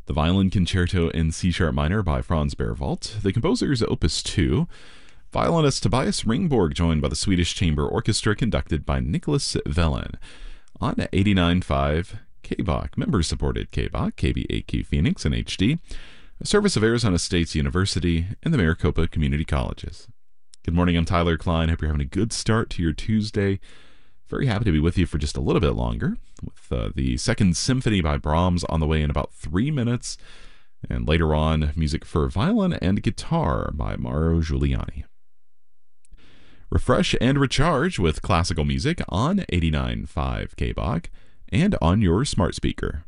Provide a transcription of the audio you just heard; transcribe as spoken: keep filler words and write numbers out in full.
The Violin Concerto in C Sharp Minor by Franz Berwald. The composer's Opus two. Violinist Tobias Ringborg, joined by the Swedish Chamber Orchestra, conducted by Nicholas Velen. On eighty-nine point five K B O C, member-supported K B O C, K B A Q Phoenix and H D, a service of Arizona State University and the Maricopa Community Colleges. Good morning, I'm Tyler Klein. Hope you're having a good start to your Tuesday. Very happy to be with you for just a little bit longer, with uh, the Second Symphony by Brahms on the way in about three minutes, and later on, music for violin and guitar by Mauro Giuliani. Refresh and recharge with classical music on eighty-nine point five K B O C and on your smart speaker.